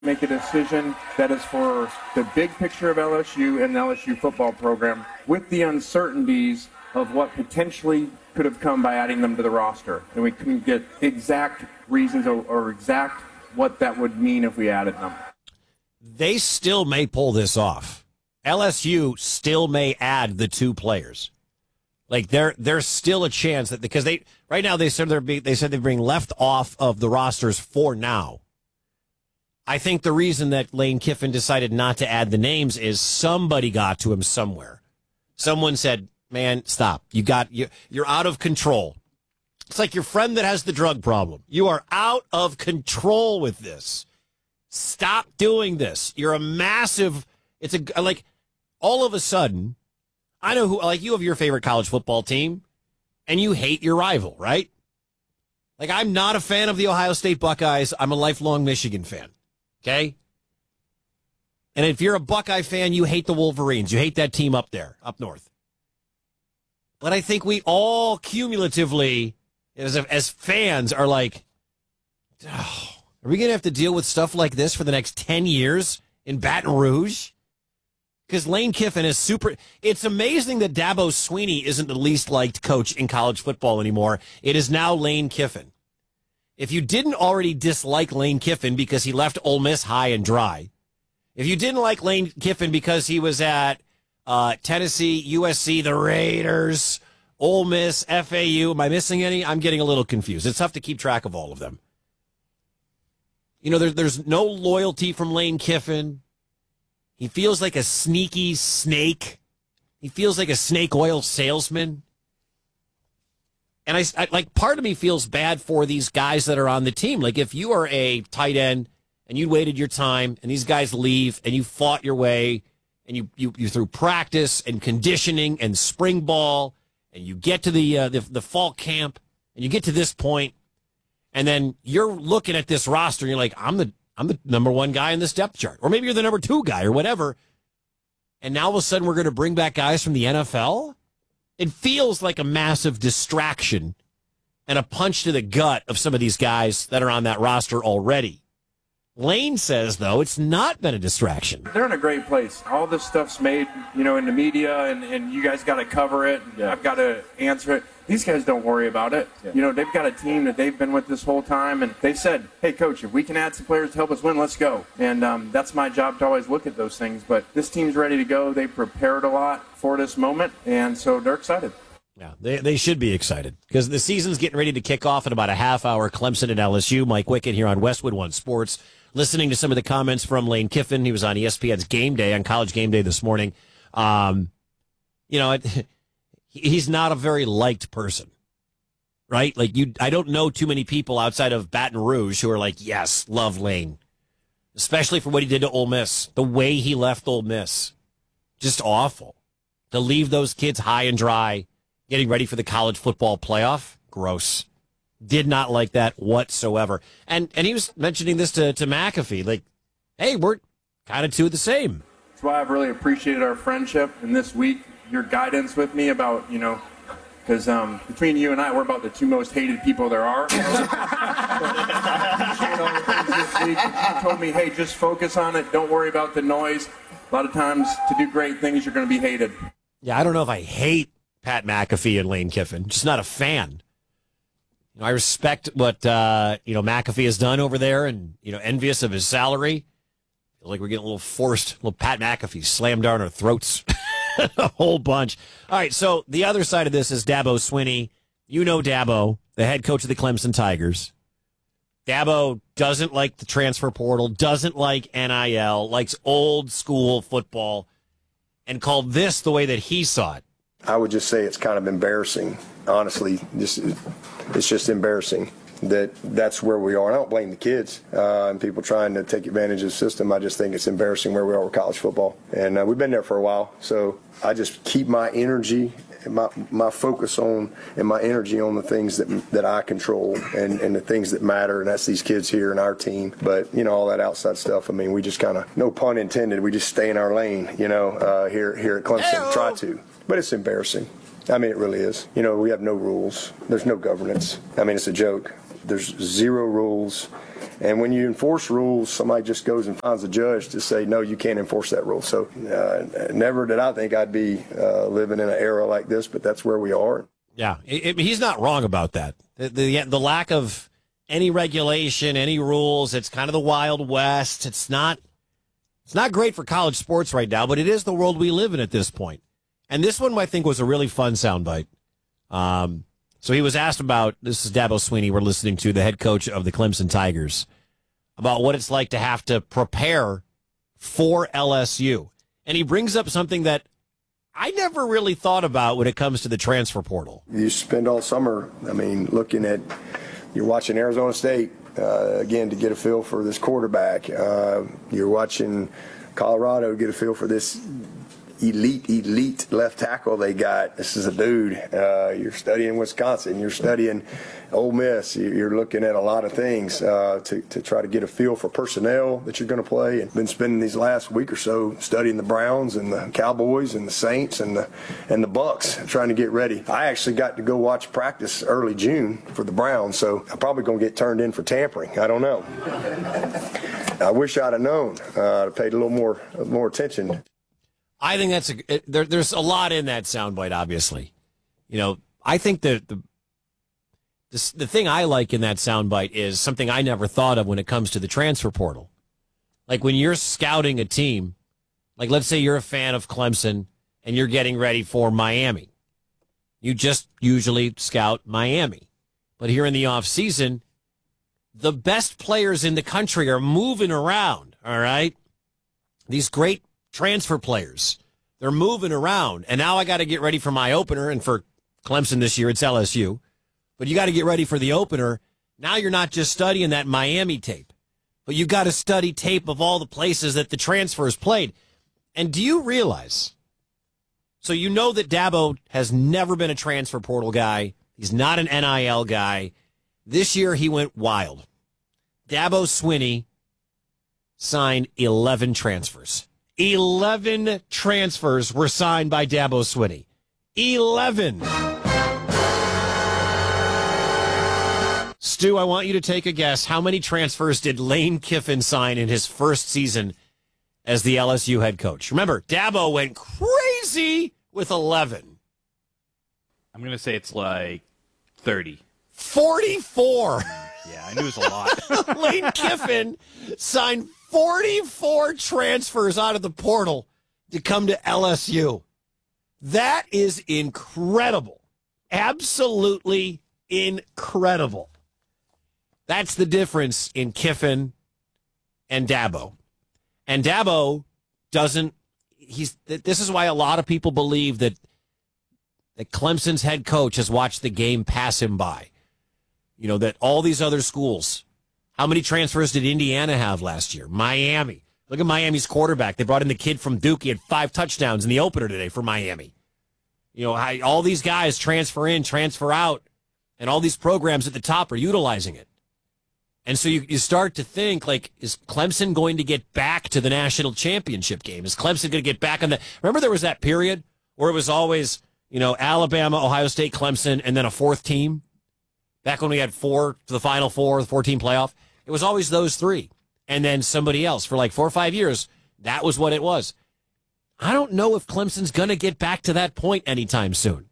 make a decision that is for the big picture of LSU and the LSU football program with the uncertainties of what potentially could have come by adding them to the roster. And we couldn't get exact reasons or exact what that would mean if we added them. They still may pull this off. LSU still may add the 2 players. Like there's still a chance that because right now they said they're being left off of the rosters for now. I think the reason that Lane Kiffin decided not to add the names is somebody got to him somewhere. Someone said, "Man, stop! You're out of control." It's like your friend that has the drug problem. You are out of control with this. Stop doing this. You're a massive. It's like all of a sudden, I know who. Like you have your favorite college football team, and you hate your rival, right? Like I'm not a fan of the Ohio State Buckeyes. I'm a lifelong Michigan fan. Okay? And if you're a Buckeye fan, you hate the Wolverines. You hate that team up there, up north. But I think we all cumulatively, as fans, are like, oh, are we going to have to deal with stuff like this for the next 10 years in Baton Rouge? Because Lane Kiffin is super. It's amazing that Dabo Swinney isn't the least liked coach in college football anymore. It is now Lane Kiffin. If you didn't already dislike Lane Kiffin because he left Ole Miss high and dry, if you didn't like Lane Kiffin because he was at Tennessee, USC, the Raiders, Ole Miss, FAU, am I missing any? I'm getting a little confused. It's tough to keep track of all of them. You know, there's no loyalty from Lane Kiffin. He feels like a sneaky snake. He feels like a snake oil salesman. And I like part of me feels bad for these guys that are on the team. Like if you are a tight end and you waited your time and these guys leave and you fought your way and you through practice and conditioning and spring ball and you get to the fall camp and you get to this point and then you're looking at this roster and you're like, I'm the number 1 guy in this depth chart. Or maybe you're the number 2 guy or whatever. And now all of a sudden we're going to bring back guys from the NFL? It feels like a massive distraction and a punch to the gut of some of these guys that are on that roster already. Lane says, though, it's not been a distraction. They're in a great place. All this stuff's made, in the media, and you guys got to cover it. Yeah. I've got to answer it. These guys don't worry about it. Yeah. They've got a team that they've been with this whole time, and they said, hey, Coach, if we can add some players to help us win, let's go. And that's my job to always look at those things. But this team's ready to go. They prepared a lot for this moment, and so they're excited. Yeah, they should be excited because the season's getting ready to kick off in about a half hour. Clemson and LSU. Mike Wickett here on Westwood One Sports. Listening to some of the comments from Lane Kiffin. He was on ESPN's Game Day, on College Game Day this morning. He's not a very liked person, right? Like I don't know too many people outside of Baton Rouge who are like, yes, love Lane, especially for what he did to Ole Miss. The way he left Ole Miss, just awful. To leave those kids high and dry, getting ready for the college football playoff, gross. Did not like that whatsoever. And he was mentioning this to McAfee, like, hey, we're kind of two of the same. That's why I've really appreciated our friendship. And this week, your guidance with me about, because between you and I, we're about the 2 most hated people there are. This week, you told me, hey, just focus on it. Don't worry about the noise. A lot of times, to do great things, you're going to be hated. Yeah, I don't know if I hate Pat McAfee and Lane Kiffin. Just not a fan. I respect what McAfee has done over there, and envious of his salary. Feel like we're getting a little forced, little Pat McAfee slammed down our throats, a whole bunch. All right, so the other side of this is Dabo Swinney. Dabo, the head coach of the Clemson Tigers. Dabo doesn't like the transfer portal, doesn't like NIL, likes old school football, and called this the way that he saw it. I would just say it's kind of embarrassing, honestly. It's just embarrassing that's where we are. And I don't blame the kids and people trying to take advantage of the system. I just think it's embarrassing where we are with college football. And we've been there for a while. So I just keep my energy, my focus on, and my energy on the things that I control and the things that matter. And that's these kids here and our team. But, all that outside stuff, we just kind of, no pun intended, we just stay in our lane, here at Clemson. Try to. But it's embarrassing. It really is. We have no rules. There's no governance. It's a joke. There's zero rules. And when you enforce rules, somebody just goes and finds a judge to say, no, you can't enforce that rule. So never did I think I'd be living in an era like this, but that's where we are. Yeah, he's not wrong about that. The lack of any regulation, any rules, it's kind of the Wild West. It's not great for college sports right now, but it is the world we live in at this point. And this one, I think, was a really fun soundbite. So he was asked about, this is Dabo Swinney we're listening to, the head coach of the Clemson Tigers, about what it's like to have to prepare for LSU. And he brings up something that I never really thought about when it comes to the transfer portal. You spend all summer, looking at, you're watching Arizona State, again, to get a feel for this quarterback. You're watching Colorado get a feel for this elite left tackle they got. This is a dude. You're studying Wisconsin. You're studying Ole Miss. You're looking at a lot of things to try to get a feel for personnel that you're going to play. And been spending these last week or so studying the Browns and the Cowboys and the Saints and the Bucks, trying to get ready. I actually got to go watch practice early June for the Browns, so I'm probably going to get turned in for tampering. I don't know. I wish I'd have known. I'd paid a little more attention. I think there's a lot in that soundbite, obviously. I think that the thing I like in that soundbite is something I never thought of when it comes to the transfer portal. Like when you're scouting a team, like let's say you're a fan of Clemson and you're getting ready for Miami. You just usually scout Miami. But here in the off season, the best players in the country are moving around, all right? These great transfer players, they're moving around. And now I got to get ready for my opener. And for Clemson this year, it's LSU. But you got to get ready for the opener. Now you're not just studying that Miami tape, but you got to study tape of all the places that the transfers played. And do you realize? So you know that Dabo has never been a transfer portal guy. He's not an NIL guy. This year he went wild. Dabo Swinney signed 11 transfers. 11 transfers were signed by Dabo Swinney. 11. Stu, I want you to take a guess. How many transfers did Lane Kiffin sign in his first season as the LSU head coach? Remember, Dabo went crazy with 11. I'm going to say it's like 30. 44. Yeah, I knew it was a lot. Lane Kiffin signed 44 transfers out of the portal to come to LSU. That is incredible. Absolutely incredible. That's the difference in Kiffin and Dabo. And Dabo doesn't, this is why a lot of people believe that Clemson's head coach has watched the game pass him by. That all these other schools, how many transfers did Indiana have last year? Miami. Look at Miami's quarterback. They brought in the kid from Duke. He had 5 touchdowns in the opener today for Miami. All these guys transfer in, transfer out, and all these programs at the top are utilizing it. And so you start to think, is Clemson going to get back to the national championship game? Is Clemson going to get back on that? Remember there was that period where it was always, Alabama, Ohio State, Clemson, and then a fourth team? Back when we had 4 to the Final Four, the 4-team playoff? It was always those 3. And then somebody else for 4 or 5 years. That was what it was. I don't know if Clemson's going to get back to that point anytime soon.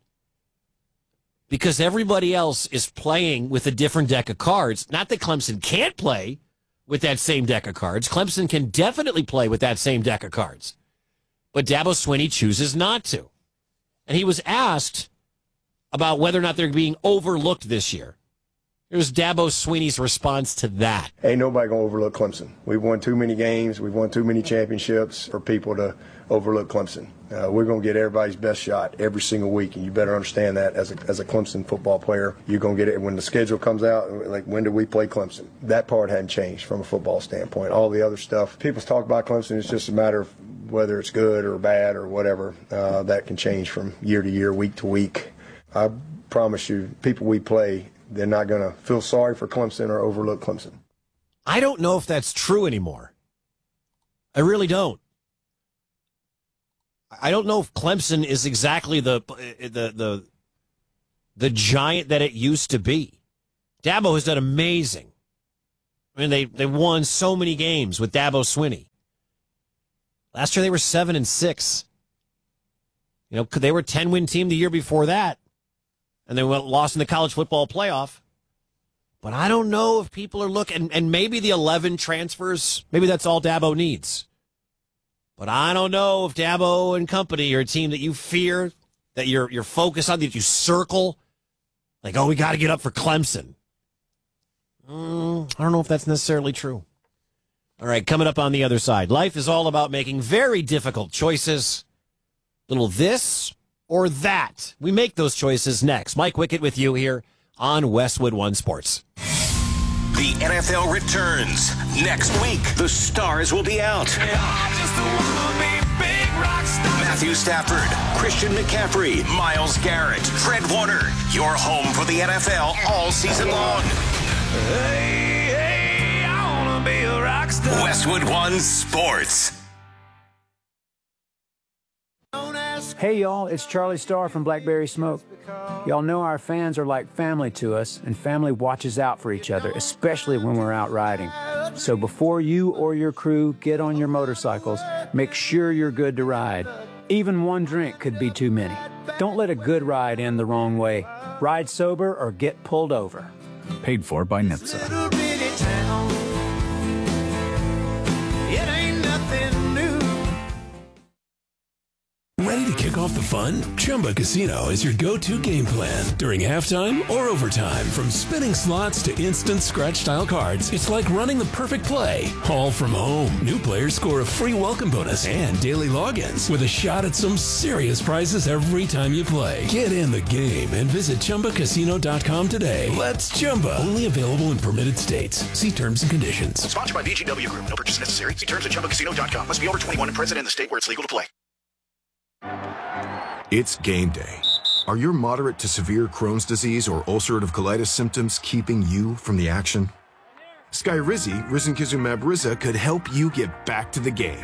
Because everybody else is playing with a different deck of cards. Not that Clemson can't play with that same deck of cards. Clemson can definitely play with that same deck of cards. But Dabo Swinney chooses not to. And he was asked about whether or not they're being overlooked this year. Here's Dabo Swinney's response to that. Ain't nobody going to overlook Clemson. We've won too many games. We've won too many championships for people to overlook Clemson. We're going to get everybody's best shot every single week, and you better understand that as a Clemson football player. You're going to get it when the schedule comes out, when do we play Clemson? That part hadn't changed from a football standpoint. All the other stuff, people talk about Clemson, it's just a matter of whether it's good or bad or whatever. That can change from year to year, week to week. I promise you, people we play, they're not going to feel sorry for Clemson or overlook Clemson. I don't know if that's true anymore. I really don't. I don't know if Clemson is exactly the giant that it used to be. Dabo has done amazing. I mean, they won so many games with Dabo Swinney. Last year they were 7-6. You know, they were a 10-win team the year before that, and they lost in the college football playoff. But I don't know if people are looking, and maybe the 11 transfers, maybe that's all Dabo needs. But I don't know if Dabo and company are a team that you fear, that you're focused on, that you circle. Like, oh, we got to get up for Clemson. I don't know if that's necessarily true. All right, coming up on the other side. Life is all about making very difficult choices. Little this or that. We make those choices next. Mike Wickett with you here on Westwood One Sports. The NFL returns. Next week, the stars will be out. Matthew Stafford, Christian McCaffrey, Myles Garrett, Fred Warner. Your home for the NFL all season long. Hey, I wanna be a rock star. Westwood One Sports. Hey y'all, it's Charlie Starr from Blackberry Smoke. Y'all know our fans are like family to us, and family watches out for each other, especially when we're out riding. So before you or your crew get on your motorcycles, make sure you're good to ride. Even one drink could be too many. Don't let a good ride end the wrong way. Ride sober or get pulled over. Paid for by NHTSA. Ready to kick off the fun? Chumba Casino is your go-to game plan during halftime or overtime. From spinning slots to instant scratch-style cards, it's like running the perfect play, all from home. New players score a free welcome bonus and daily logins with a shot at some serious prizes every time you play. Get in the game and visit ChumbaCasino.com today. Let's Chumba. Only available in permitted states. See terms and conditions. Sponsored by VGW Group. No purchase necessary. See terms at ChumbaCasino.com. Must be over 21 and present in the state where it's legal to play. It's game day. Are your moderate to severe Crohn's disease or ulcerative colitis symptoms keeping you from the action? Skyrizi, risankizumab Riza, could help you get back to the game.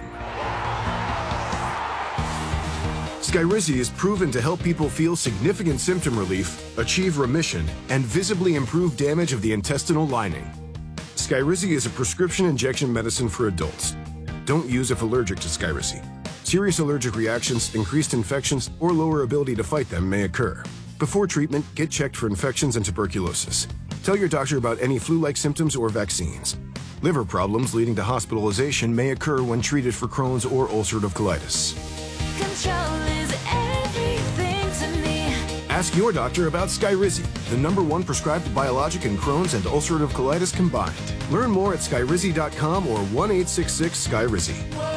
Skyrizi is proven to help people feel significant symptom relief, achieve remission, and visibly improve damage of the intestinal lining. Skyrizi is a prescription injection medicine for adults. Don't use if allergic to Skyrizi. Serious allergic reactions, increased infections, or lower ability to fight them may occur. Before treatment, get checked for infections and tuberculosis. Tell your doctor about any flu-like symptoms or vaccines. Liver problems leading to hospitalization may occur when treated for Crohn's or ulcerative colitis. Control is everything to me. Ask your doctor about Skyrizi, the #1 prescribed biologic in Crohn's and ulcerative colitis combined. Learn more at skyrizi.com or 1-866-SKYRIZI.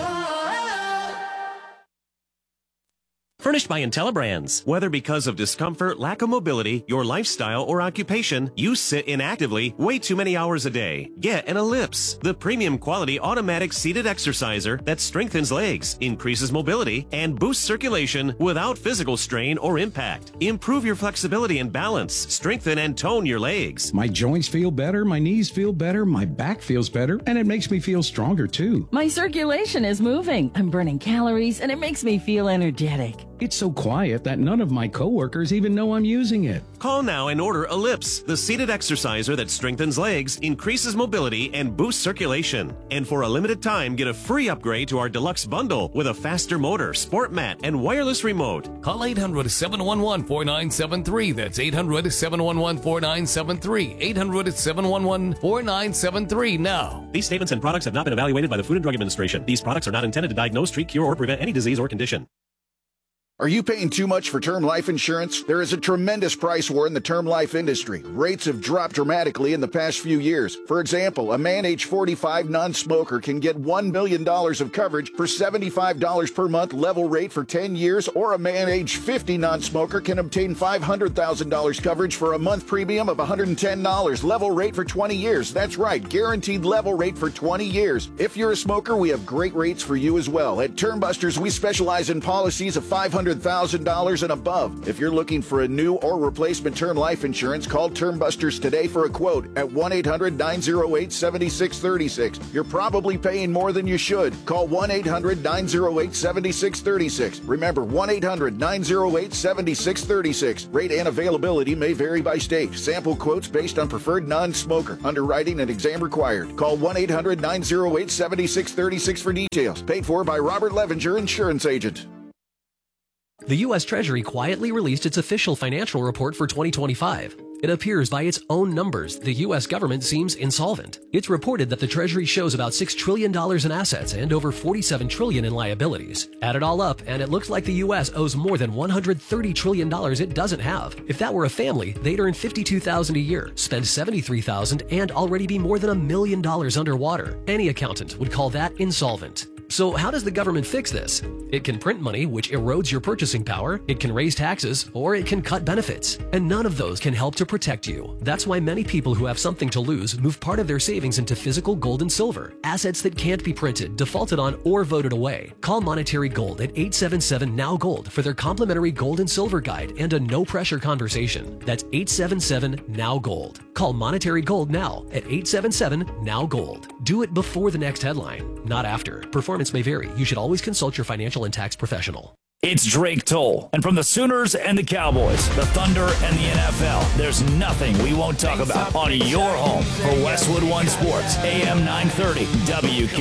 Furnished by IntelliBrands. Whether because of discomfort, lack of mobility, your lifestyle, or occupation, you sit inactively way too many hours a day. Get an Ellipse, the premium quality automatic seated exerciser that strengthens legs, increases mobility, and boosts circulation without physical strain or impact. Improve your flexibility and balance, strengthen and tone your legs. My joints feel better, my knees feel better, my back feels better, and it makes me feel stronger too. My circulation is moving. I'm burning calories, and it makes me feel energetic. It's so quiet that none of my coworkers even know I'm using it. Call now and order Ellipse, the seated exerciser that strengthens legs, increases mobility, and boosts circulation. And for a limited time, get a free upgrade to our deluxe bundle with a faster motor, sport mat, and wireless remote. Call 800-711-4973. That's 800-711-4973. 800-711-4973 now. These statements and products have not been evaluated by the Food and Drug Administration. These products are not intended to diagnose, treat, cure, or prevent any disease or condition. Are you paying too much for term life insurance? There is a tremendous price war in the term life industry. Rates have dropped dramatically in the past few years. For example, a man age 45 non-smoker can get $1 million of coverage for $75 per month level rate for 10 years, or a man age 50 non-smoker can obtain $500,000 coverage for a month premium of $110 level rate for 20 years. That's right, guaranteed level rate for 20 years. If you're a smoker, we have great rates for you as well. At Term Busters, we specialize in policies of $500 $100,000 and above. If you're looking for a new or replacement term life insurance, call Term Busters today for a quote at 1-800-908-7636. You're probably paying more than you should. Call 1-800-908-7636. Remember, 1-800-908-7636. Rate and availability may vary by state. Sample quotes based on preferred non-smoker. Underwriting and exam required. Call 1-800-908-7636 for details. Paid for by Robert Levenger, insurance agent. The U.S. Treasury quietly released its official financial report for 2025. It appears by its own numbers the U.S. government seems insolvent. It's reported that the Treasury shows about $6 trillion in assets and over $47 trillion in liabilities. Add it all up, and it looks like the U.S. owes more than $130 trillion it doesn't have. If that were a family, they'd earn $52,000 a year, spend $73,000, and already be more than $1 million underwater. Any accountant would call that insolvent. So how does the government fix this? It can print money, which erodes your purchasing power, it can raise taxes, or it can cut benefits. And none of those can help to protect you. That's why many people who have something to lose move part of their savings into physical gold and silver, assets that can't be printed, defaulted on, or voted away. Call Monetary Gold at 877-NOW-GOLD for their complimentary gold and silver guide and a no-pressure conversation. That's 877-NOW-GOLD. Call Monetary Gold now at 877-NOW-GOLD. Do it before the next headline, not after. Performance may vary. You should always consult your financial and tax professional. It's Drake Toll. And from the Sooners and the Cowboys, the Thunder and the NFL, there's nothing we won't talk about on your home for Westwood One Sports, AM 930 WK.